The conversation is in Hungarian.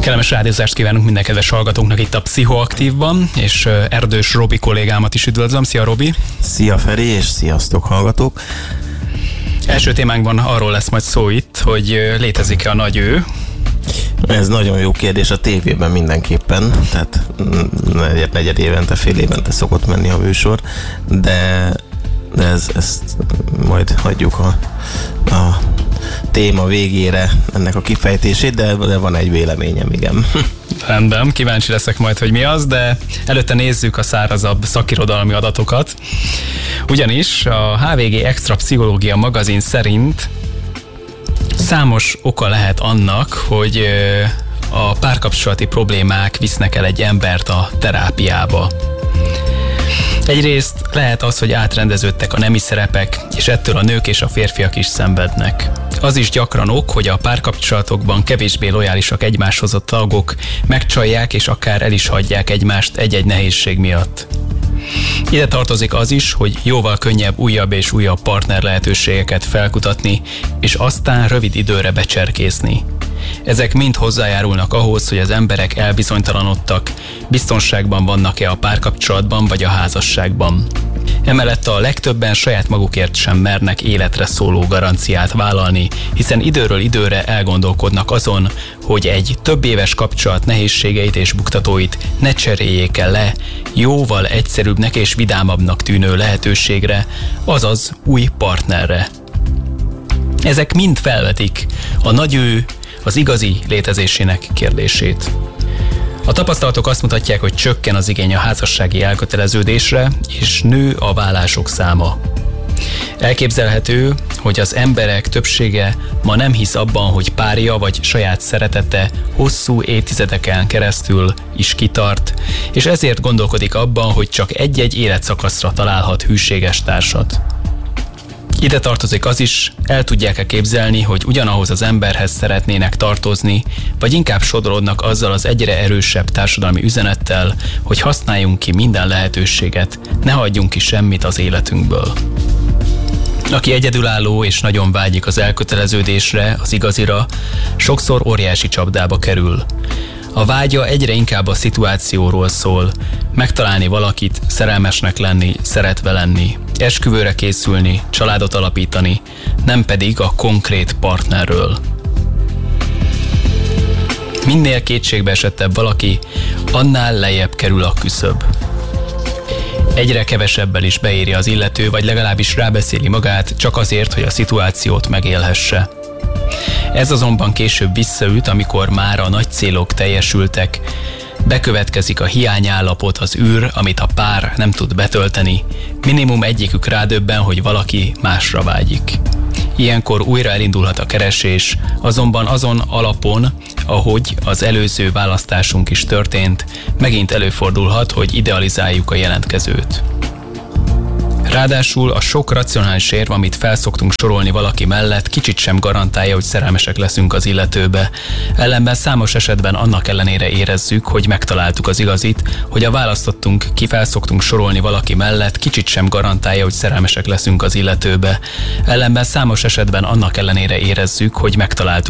Kellemes rádiózást kívánunk minden kedves hallgatóknak itt a Pszichoaktívban, és Erdős Robi kollégámat is üdvözlöm. Szia, Robi! Szia, Feri, és sziasztok, hallgatók! Első témánkban arról lesz majd szó itt, hogy létezik-e a nagy ő. Ez nagyon jó kérdés, a tévében mindenképpen, tehát negyed évente, fél évente szokott menni a műsor, de ezt majd hagyjuk a téma végére ennek a kifejtését, de van egy véleményem, igen. Rendben, kíváncsi leszek majd, hogy mi az, de előtte nézzük a szárazabb szakirodalmi adatokat. Ugyanis a HVG Extra Pszichológia magazin szerint számos oka lehet annak, hogy a párkapcsolati problémák visznek el egy embert a terápiába. Egyrészt lehet az, hogy átrendeződtek a nemi szerepek, és ettől a nők és a férfiak is szenvednek. Az is gyakran ok, hogy a párkapcsolatokban kevésbé lojálisak egymáshoz a tagok, megcsalják és akár el is hagyják egymást egy-egy nehézség miatt. Ide tartozik az is, hogy jóval könnyebb újabb és újabb partner lehetőségeket felkutatni, és aztán rövid időre becserkészni. Ezek mind hozzájárulnak ahhoz, hogy az emberek elbizonytalanodtak, biztonságban vannak-e a párkapcsolatban vagy a házasságban. Emellett a legtöbben saját magukért sem mernek életre szóló garanciát vállalni, hiszen időről időre elgondolkodnak azon, hogy egy több éves kapcsolat nehézségeit és buktatóit ne cseréljék el le jóval egyszerűbbnek és vidámabbnak tűnő lehetőségre, azaz új partnerre. Ezek mind felvetik a nagy ő, az igazi létezésének kérdését. A tapasztalatok azt mutatják, hogy csökken az igény a házassági elköteleződésre, és nő a válások száma. Elképzelhető, hogy az emberek többsége ma nem hisz abban, hogy párja vagy saját szeretete hosszú évtizedeken keresztül is kitart, és ezért gondolkodik abban, hogy csak egy-egy életszakaszra találhat hűséges társat. Ide tartozik az is, el tudják-e képzelni, hogy ugyanahoz az emberhez szeretnének tartozni, vagy inkább sodródnak azzal az egyre erősebb társadalmi üzenettel, hogy használjunk ki minden lehetőséget, ne hagyjunk ki semmit az életünkből. Aki egyedülálló és nagyon vágyik az elköteleződésre, az igazira, sokszor óriási csapdába kerül. A vágya egyre inkább a szituációról szól, megtalálni valakit, szerelmesnek lenni, szeretve lenni, esküvőre készülni, családot alapítani, nem pedig a konkrét partnerről. Minél kétségbeesettebb valaki, annál lejjebb kerül a küszöb. Egyre kevesebbel is beéri az illető, vagy legalábbis rábeszéli magát, csak azért, hogy a szituációt megélhesse. Ez azonban később visszaüt, amikor már a nagy célok teljesültek, bekövetkezik a hiányállapot, az űr, amit a pár nem tud betölteni, minimum egyikük rádöbben, hogy valaki másra vágyik. Ilyenkor újra elindulhat a keresés, azonban azon alapon, ahogy az előző választásunk is történt, megint előfordulhat, hogy idealizáljuk a jelentkezőt. Ráadásul a sok racionális érv, amit felszoktunk sorolni valaki mellett, kicsit sem garantálja, hogy szerelmesek leszünk az illetőbe. Ellenben számos esetben annak ellenére érezzük, hogy megtaláltuk az igazit, hogy a választottunk, ki felszoktunk sorolni valaki mellett, kicsit sem garantálja, hogy szerelmesek leszünk az illetőbe. Ellenben számos esetben annak ellenére érezzük, hogy megtaláltuk